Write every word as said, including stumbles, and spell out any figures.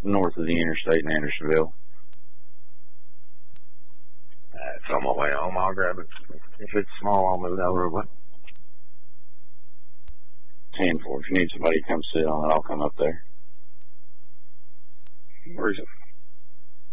north of the interstate in Andersonville. Uh, it's on my way home. I'll grab it. If it's small, I'll move it over. But ten four. If you need somebody to come sit on it, I'll come up there. where's it?